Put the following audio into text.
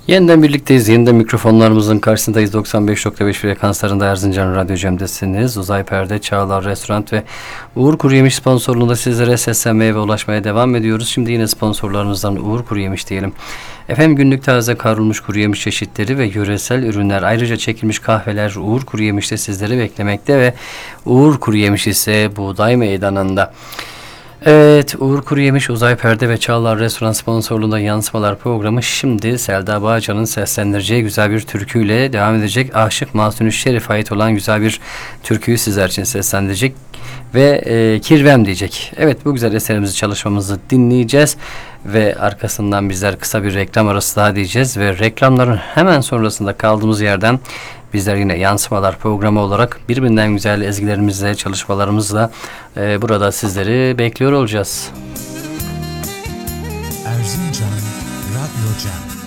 Yeniden birlikteyiz. Yeniden mikrofonlarımızın karşısındayız. 95.5 frekanslarında Erzincan Radyo Cem'desiniz. Uzay Perde, Çağlar Restoran ve Uğur Kuruyemiş sponsorluğunda sizlere seslenmeye ve ulaşmaya devam ediyoruz. Şimdi yine sponsorlarımızdan Uğur Kuruyemiş diyelim. Efendim, günlük taze kavrulmuş kuruyemiş çeşitleri ve yöresel ürünler, ayrıca çekilmiş kahveler Uğur Kuruyemiş'te sizleri beklemekte ve Uğur Kuruyemiş ise Buğday Meydanı'nda. Evet, Uğur Kuruyemiş, Uzay Perde ve Çağlar Restoran sponsorluğunda Yansımalar programı şimdi Selda Bağcan'ın seslendireceği güzel bir türküyle devam edecek. Aşık Mahzun-ü Şerif'e ait olan güzel bir türküyü sizler için seslendirecek ve Kirvem diyecek. Evet, bu güzel eserimizi, çalışmamızı dinleyeceğiz ve arkasından bizler kısa bir reklam arası daha diyeceğiz ve reklamların hemen sonrasında kaldığımız yerden bizler yine Yansımalar programı olarak birbirinden güzel ezgilerimizle, çalışmalarımızla burada sizleri bekliyor olacağız. Erzincan Radyo Cem.